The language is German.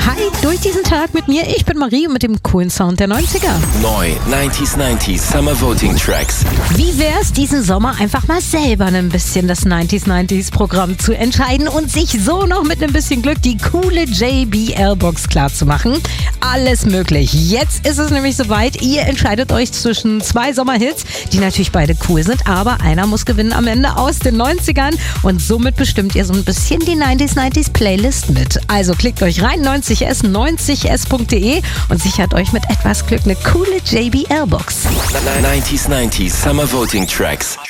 Hi, durch diesen Tag mit mir. Ich bin Marie mit dem coolen Sound der 90er. Neu 90s Summer Voting Tracks. Wie wär's, diesen Sommer einfach mal selber ein bisschen das 90s Programm zu entscheiden und sich so noch mit ein bisschen Glück die coole JBL-Box klarzumachen? Alles möglich. Jetzt ist es nämlich soweit. Ihr entscheidet euch zwischen 2 Sommerhits, die natürlich beide cool sind, aber einer muss gewinnen am Ende aus den 90ern und somit bestimmt ihr so ein bisschen die 90s Playlist mit. Also klickt euch rein, 90s.de und sichert euch mit etwas Glück eine coole JBL-Box. 90s Summer Voting Tracks.